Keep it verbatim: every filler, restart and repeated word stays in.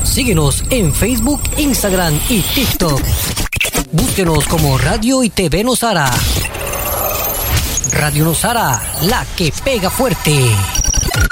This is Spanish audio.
Síguenos en Facebook, Instagram y TikTok. Búsquenos como Radio y T V Nosara. Radio Nosara, la que pega fuerte.